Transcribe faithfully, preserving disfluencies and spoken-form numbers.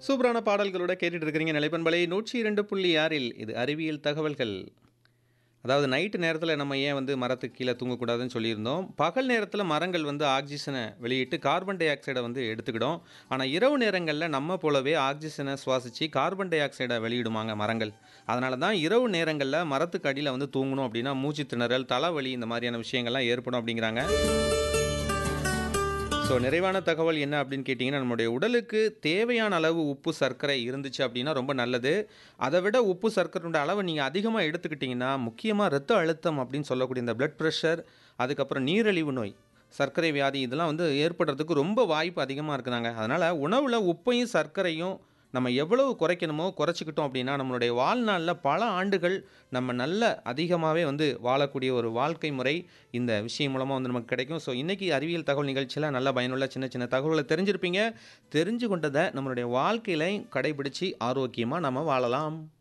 சூப்பரான பாடல்களோட கேட்டுட்டு இருக்கிறீங்க நிலைப்பண்பலை நூற்றி இரண்டு புள்ளி ஆறில் இது அறிவியல் தகவல்கள். அதாவது நைட்டு நேரத்தில் நம்ம ஏன் வந்து மரத்துக்கு கீழே தூங்கக்கூடாதுன்னு சொல்லியிருந்தோம். பகல் நேரத்தில் மரங்கள் வந்து ஆக்சிஜனை வெளியிட்டு கார்பன் டை ஆக்சைடை வந்து எடுத்துக்கிடும். ஆனால் இரவு நேரங்களில் நம்ம போலவே ஆக்சிஜனை சுவாசித்து கார்பன் டை ஆக்சைடை வெளியிடுமாங்க மரங்கள். அதனால தான் இரவு நேரங்களில் மரத்துக்கு அடியில் வந்து தூங்கணும் அப்படின்னா மூச்சு திணறல், தலைவலி இந்த மாதிரியான விஷயங்கள்லாம் ஏற்படும் அப்படிங்கிறாங்க. ஸோ நிறைவான தகவல் என்ன அப்படின்னு கேட்டிங்கன்னா, நம்மளுடைய உடலுக்கு தேவையான அளவு உப்பு சர்க்கரை இருந்துச்சு அப்படின்னா ரொம்ப நல்லது. அதை விட உப்பு சர்க்கரையோட அளவை நீங்கள் அதிகமாக எடுத்துக்கிட்டிங்கன்னா, முக்கியமாக இரத்த அழுத்தம் அப்படின்னு சொல்லக்கூடிய இந்த பிளட் ப்ரெஷர், அதுக்கப்புறம் நீரிழிவு நோய், சர்க்கரை வியாதி இதெல்லாம் வந்து ஏற்படுறதுக்கு ரொம்ப வாய்ப்பு அதிகமாக இருக்குதாங்க. அதனால் உணவில் உப்பையும் சர்க்கரையும் நம்ம எவ்வளவு குறைக்கணுமோ குறைச்சிக்கிட்டோம் அப்படின்னா, நம்மளுடைய வாழ்நாளில் பல ஆண்டுகள் நம்ம நல்ல அதிகமாகவே வந்து வாழக்கூடிய ஒரு வாழ்க்கை முறை இந்த விஷயம் மூலமாக வந்து நமக்கு கிடைக்கும். ஸோ இன்றைக்கி அறிவியல் தகவல் நிகழ்ச்சியில் நல்ல பயனுள்ள சின்ன சின்ன தகவல்களை தெரிஞ்சிருப்பீங்க. தெரிஞ்சு கொண்டதை நம்மளுடைய வாழ்க்கையில கடைபிடிச்சு ஆரோக்கியமாக நம்ம வாழலாம்.